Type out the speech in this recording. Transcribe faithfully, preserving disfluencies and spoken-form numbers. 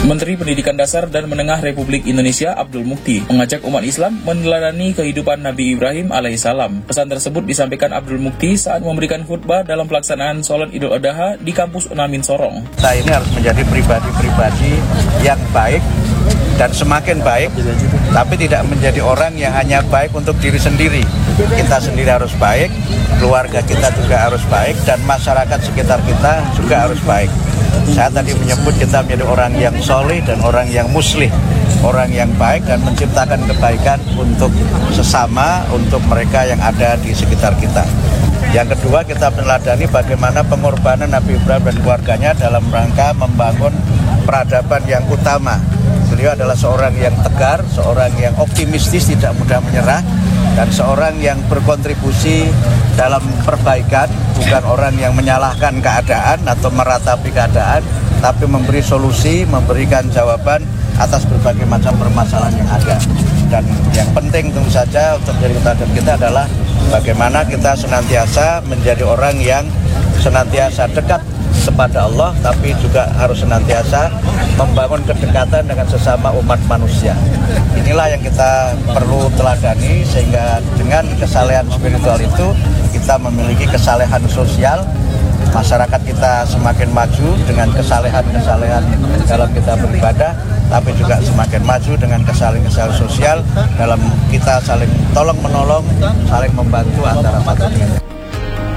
Menteri Pendidikan Dasar dan Menengah Republik Indonesia Abdul Mukti mengajak umat Islam meneladani kehidupan Nabi Ibrahim alaihissalam. Pesan tersebut disampaikan Abdul Mukti saat memberikan khutbah dalam pelaksanaan sholat Idul Adha di kampus Unamin Sorong. Kita ini harus menjadi pribadi-pribadi yang baik dan semakin baik, tapi tidak menjadi orang yang hanya baik untuk diri sendiri. Kita sendiri harus baik, keluarga kita juga harus baik, dan masyarakat sekitar kita juga harus baik. Saya tadi menyebut kita menjadi orang yang soleh dan orang yang muslih, orang yang baik dan menciptakan kebaikan untuk sesama, untuk mereka yang ada di sekitar kita. Yang kedua, kita meneladani bagaimana pengorbanan Nabi Ibrahim dan keluarganya dalam rangka membangun peradaban yang utama. Beliau adalah seorang yang tegar, seorang yang optimistis, tidak mudah menyerah, dan seorang yang berkontribusi dalam perbaikan, bukan orang yang menyalahkan keadaan atau meratapi keadaan, tapi memberi solusi, memberikan jawaban atas berbagai macam permasalahan yang ada. Dan yang penting tentu saja untuk menjadi teladan kita adalah bagaimana kita senantiasa menjadi orang yang senantiasa dekat kepada Allah, tapi juga harus senantiasa membangun kedekatan dengan sesama umat manusia. Inilah yang kita perlu teladani, sehingga dengan kesalehan spiritual itu kita memiliki kesalehan sosial. Masyarakat kita semakin maju dengan kesalehan-kesalehan dalam kita beribadah, tapi juga semakin maju dengan kesalehan-kesalehan sosial dalam kita saling tolong-menolong, saling membantu antara satu dengan lain.